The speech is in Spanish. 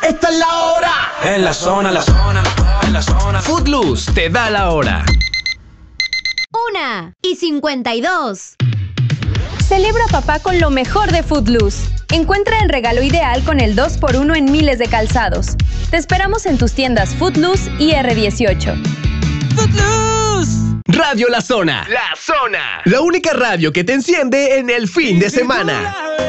¡Esta es la hora! En la zona, en la zona. Footloose te da la hora. 1:52. Celebra a papá con lo mejor de Footloose. Encuentra el regalo ideal con el 2x1 en miles de calzados. Te esperamos en tus tiendas Footloose y R18. Footloose. Radio La Zona. La Zona. La única radio que te enciende en el fin de semana.